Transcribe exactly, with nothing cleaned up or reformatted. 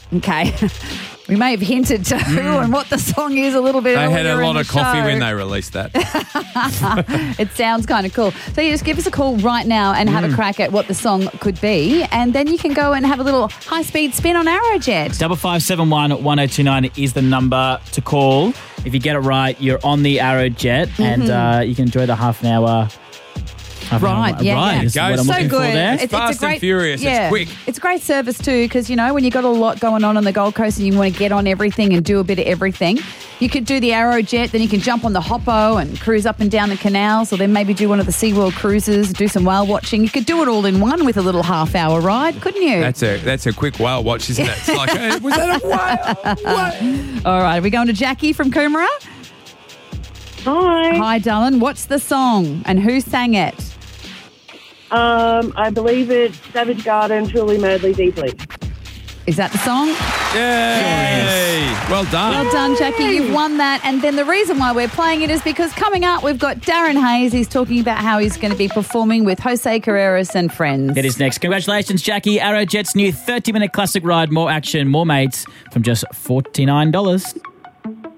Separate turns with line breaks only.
Okay. We may have hinted to who mm. and what the song is a little bit
They
earlier
had a lot
in
of
the
coffee
show.
when they released that.
It sounds kind of cool. So you just give us a call right now and have
Mm.
a crack at what the song could be, and then you can go and have a little high-speed spin on Aerojet.
Double five seven one one oh two nine is the number to call. If you get it right, you're on the Aerojet, mm-hmm. and uh, you can enjoy the half an hour. Half
Right,
an hour
yeah,
ride.
yeah.
Is
Go.
what I'm
So
looking
good.
for there.
It's fast and furious. It's quick.
It's a great service too, because, you know, when you've got a lot going on on the Gold Coast and you want to get on everything and do a bit of everything, you could do the Aerojet, then you can jump on the Hoppo and cruise up and down the canals, or then maybe do one of the SeaWorld cruises, do some whale watching. You could do it all in one with a little half-hour ride, couldn't you?
That's a that's a quick whale watch, isn't it? It's like, hey, was that a whale? What?
All right, are we going to Jackie from Coomera?
Hi.
Hi, darling. What's the song and who sang it?
Um, I believe it's Savage Garden, Truly, Madly, Deeply.
Is that the song?
Yay! Well done.
Well done, Jackie. You've won that. And then the reason why we're playing it is because coming up, we've got Darren Hayes. He's talking about how he's going to be performing with Jose Carreras and friends.
It is next. Congratulations, Jackie. Aerojet's new thirty-minute classic ride. More action, more mates from just forty-nine dollars.